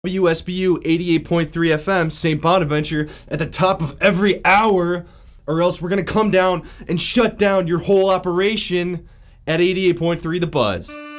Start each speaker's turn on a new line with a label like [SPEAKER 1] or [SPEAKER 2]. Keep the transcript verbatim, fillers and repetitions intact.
[SPEAKER 1] W S B U eighty-eight point three F M, Saint Bonaventure, at the top of every hour, or else we're going to come down and shut down your whole operation at eighty-eight point three The Buzz.